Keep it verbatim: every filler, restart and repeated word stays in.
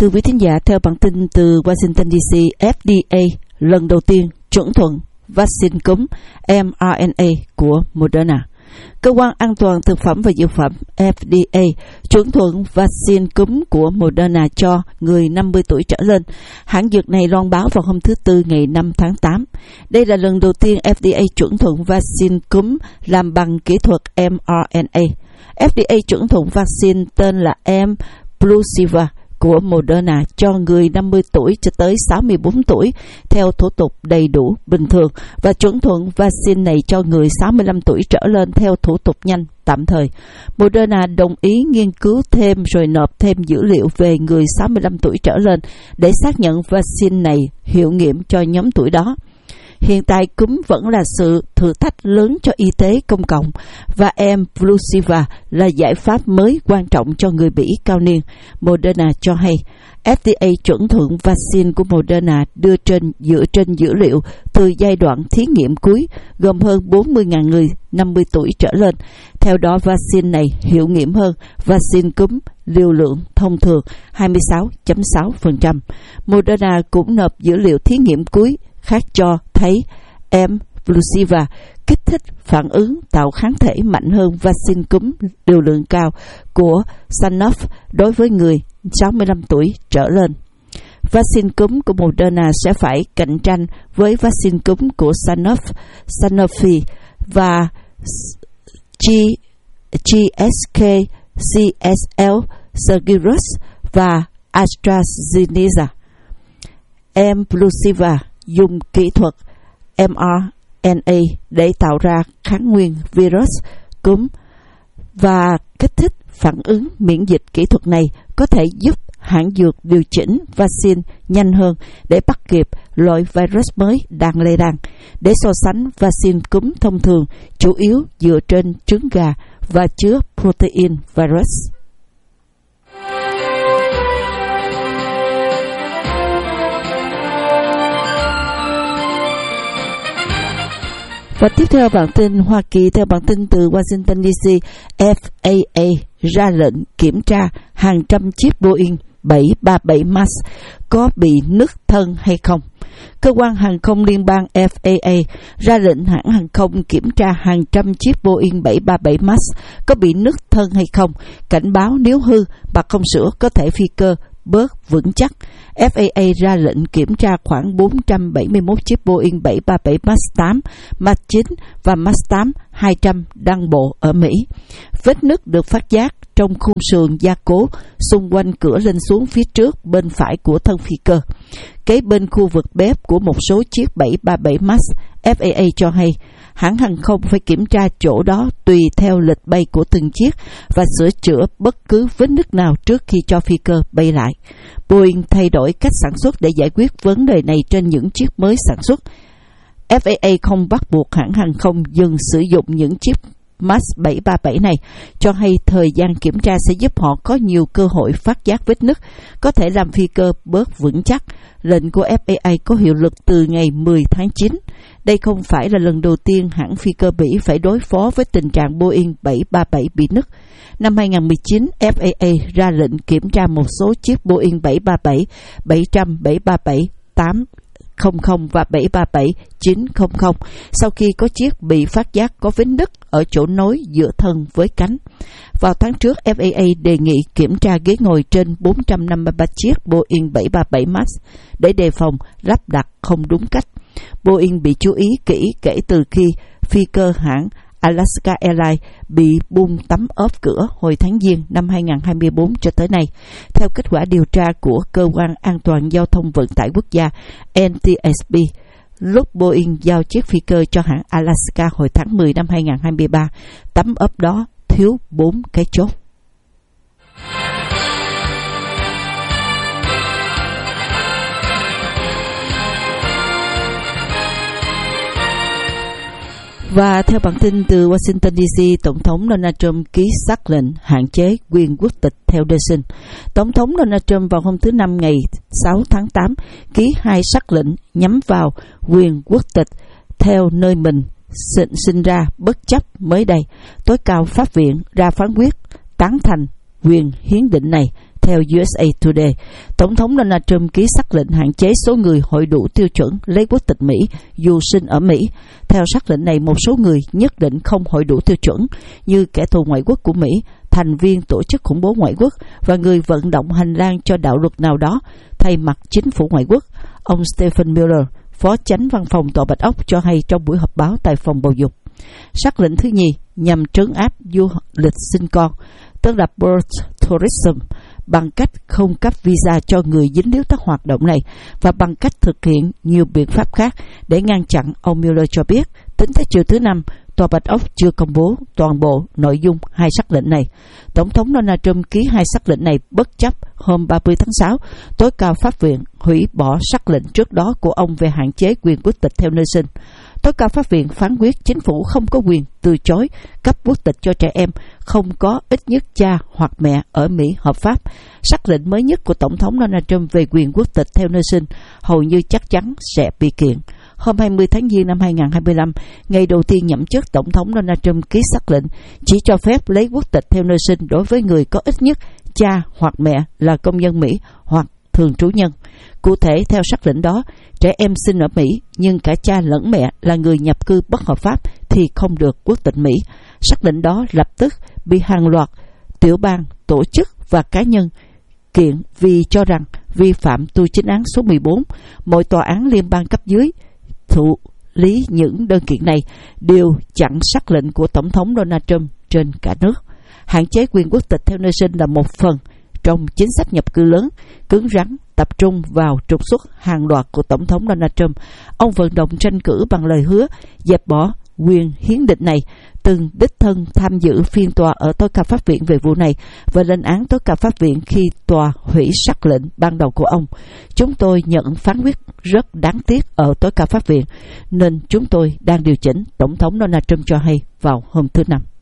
Thưa quý thính giả, theo bản tin từ Washington đê xê, ép đê a lần đầu tiên chuẩn thuận vaccine cúm em rờ en a của Moderna. Cơ quan An toàn Thực phẩm và Dược phẩm ép đê a chuẩn thuận vaccine cúm của Moderna cho người năm mươi tuổi trở lên. Hãng dược này loan báo vào hôm thứ Tư ngày năm tháng tám. Đây là lần đầu tiên ép đê a chuẩn thuận vaccine cúm làm bằng kỹ thuật em rờ en a. ép đê a chuẩn thuận vaccine tên là Mpluvsiva của Moderna cho người năm mươi tuổi cho tới sáu mươi bốn tuổi theo thủ tục đầy đủ bình thường và chuẩn thuận vaccine này cho người sáu mươi lăm tuổi trở lên theo thủ tục nhanh tạm thời. Moderna đồng ý nghiên cứu thêm rồi nộp thêm dữ liệu về người sáu mươi lăm tuổi trở lên để xác nhận vaccine này hiệu nghiệm cho nhóm tuổi đó. Hiện tại cúm vẫn là sự thử thách lớn cho y tế công cộng và Mpluvsiva là giải pháp mới quan trọng cho người Mỹ cao niên. Moderna cho hay ép đê a chuẩn thuận vaccine của Moderna đưa trên dựa trên dữ liệu từ giai đoạn thí nghiệm cuối gồm hơn bốn mươi nghìn người năm mươi tuổi trở lên. Theo đó, vaccine này hiệu nghiệm hơn vaccine cúm liều lượng thông thường hai mươi sáu phẩy sáu phần trăm. Moderna cũng nộp dữ liệu thí nghiệm cuối khác cho thấy Mpluvsiva kích thích phản ứng tạo kháng thể mạnh hơn vaccine cúm liều lượng cao của Sanofi đối với người sáu mươi lăm tuổi trở lên. Vaccine cúm của Moderna sẽ phải cạnh tranh với vaccine cúm của Sanofi, Sanofi và giê ét ca, xê ét lờ, Seqirus và AstraZeneca. Mpluvsiva dùng kỹ thuật em rờ en a để tạo ra kháng nguyên virus cúm và kích thích phản ứng miễn dịch. Kỹ thuật này có thể giúp hãng dược điều chỉnh vaccine nhanh hơn để bắt kịp loại virus mới đang lây lan. Để so sánh, vaccine cúm thông thường chủ yếu dựa trên trứng gà và chứa protein virus. Và tiếp theo bản tin Hoa Kỳ, theo bản tin từ Washington đê xê, ép a a ra lệnh kiểm tra hàng trăm chiếc Boeing bảy ba bảy Max có bị nứt thân hay không. Cơ quan hàng không liên bang ép a a ra lệnh hãng hàng không kiểm tra hàng trăm chiếc Boeing bảy ba bảy Max có bị nứt thân hay không, cảnh báo nếu hư mà không sửa có thể phi cơ bớt vững chắc. ép a a ra lệnh kiểm tra khoảng bốn trăm bảy mươi mốt chiếc Boeing bảy ba bảy Max tám, Max chín và Max tám hai trăm đang bộ ở Mỹ. Vết nứt được phát giác trong khung sườn gia cố xung quanh cửa lên xuống phía trước bên phải của thân phi cơ. Kế bên khu vực bếp của một số chiếc bảy ba bảy Max, ép a a cho hay hãng hàng không phải kiểm tra chỗ đó tùy theo lịch bay của từng chiếc và sửa chữa bất cứ vết nứt nào trước khi cho phi cơ bay lại. Boeing thay đổi cách sản xuất để giải quyết vấn đề này trên những chiếc mới sản xuất. ép a a không bắt buộc hãng hàng không dừng sử dụng những chiếc Max bảy ba bảy này, cho hay thời gian kiểm tra sẽ giúp họ có nhiều cơ hội phát giác vết nứt, có thể làm phi cơ bớt vững chắc. Lệnh của ép a a có hiệu lực từ ngày mười tháng chín. Đây không phải là lần đầu tiên hãng phi cơ Mỹ phải đối phó với tình trạng Boeing bảy ba bảy bị nứt. Năm hai không một chín, ép a a ra lệnh kiểm tra một số chiếc Boeing bảy ba bảy, bảy trăm, bảy ba bảy, tám không không và bảy ba bảy chín không không sau khi có chiếc bị phát giác có vết nứt ở chỗ nối giữa thân với cánh. Vào tháng trước, ép a a đề nghị kiểm tra ghế ngồi trên bốn trăm năm mươi ba chiếc Boeing bảy ba bảy Max để đề phòng lắp đặt không đúng cách. Boeing bị chú ý kỹ kể từ khi phi cơ hãng Alaska Airlines bị bung tấm ốp cửa hồi tháng Giêng năm hai không hai tư cho tới nay. Theo kết quả điều tra của Cơ quan An toàn Giao thông Vận tải Quốc gia en tê ét bê, lúc Boeing giao chiếc phi cơ cho hãng Alaska hồi tháng mười năm hai không hai ba, tấm ốp đó thiếu bốn cái chốt. Và theo bản tin từ Washington đê xê, Tổng thống Donald Trump ký sắc lệnh hạn chế quyền quốc tịch theo đơn xin. Tổng thống Donald Trump vào hôm thứ Năm ngày sáu tháng tám ký hai sắc lệnh nhắm vào quyền quốc tịch theo nơi mình sinh, sinh ra bất chấp mới đây. Tối cao pháp viện ra phán quyết tán thành quyền hiến định này Theo u ét a Today, Tổng thống Donald Trump ký sắc lệnh hạn chế số người hội đủ tiêu chuẩn lấy quốc tịch Mỹ dù sinh ở Mỹ. Theo sắc lệnh này, một số người nhất định không hội đủ tiêu chuẩn như kẻ thù ngoại quốc của Mỹ, thành viên tổ chức khủng bố ngoại quốc và người vận động hành lang cho đạo luật nào đó thay mặt chính phủ ngoại quốc. Ông Stephen Miller, Phó Chánh Văn phòng Tòa Bạch Ốc cho hay trong buổi họp báo tại phòng bầu dục. Sắc lệnh thứ nhì nhằm trấn áp du lịch sinh con, tức là birth tourism, bằng cách không cấp visa cho người dính líu các hoạt động này và bằng cách thực hiện nhiều biện pháp khác để ngăn chặn. Ông Mueller cho biết, tính tới chiều thứ Năm, Tòa Bạch Ốc chưa công bố toàn bộ nội dung hai sắc lệnh này. Tổng thống Donald Trump ký hai sắc lệnh này bất chấp hôm ba mươi tháng sáu, tối cao pháp viện hủy bỏ sắc lệnh trước đó của ông về hạn chế quyền quốc tịch theo nơi sinh. Tối cao pháp viện phán quyết chính phủ không có quyền từ chối cấp quốc tịch cho trẻ em không có ít nhất cha hoặc mẹ ở Mỹ hợp pháp. Sắc lệnh mới nhất của Tổng thống Donald Trump về quyền quốc tịch theo nơi sinh hầu như chắc chắn sẽ bị kiện. Hôm hai mươi tháng Giêng năm hai nghìn không trăm hai mươi lăm, ngày đầu tiên nhậm chức, Tổng thống Donald Trump ký sắc lệnh chỉ cho phép lấy quốc tịch theo nơi sinh đối với người có ít nhất cha hoặc mẹ là công dân Mỹ hoặc thường trú nhân. Cụ thể, theo sắc lệnh đó, trẻ em sinh ở Mỹ nhưng cả cha lẫn mẹ là người nhập cư bất hợp pháp thì không được quốc tịch Mỹ. Sắc lệnh đó lập tức bị hàng loạt tiểu bang, tổ chức và cá nhân kiện vì cho rằng vi phạm tu chính án số mười bốn. Mọi tòa án liên bang cấp dưới thụ lý những đơn kiện này đều chặn sắc lệnh của Tổng thống Donald Trump trên cả nước. Hạn chế quyền quốc tịch theo nơi sinh là một phần trong chính sách nhập cư lớn, cứng rắn, tập trung vào trục xuất hàng loạt của Tổng thống Donald Trump. Ông vận động tranh cử bằng lời hứa dẹp bỏ quyền hiến định này, từng đích thân tham dự phiên tòa ở tối cao pháp viện về vụ này và lên án tối cao pháp viện khi tòa hủy sắc lệnh ban đầu của ông. Chúng tôi nhận phán quyết rất đáng tiếc ở tối cao pháp viện nên chúng tôi đang điều chỉnh, Tổng thống Donald Trump cho hay vào hôm thứ Năm.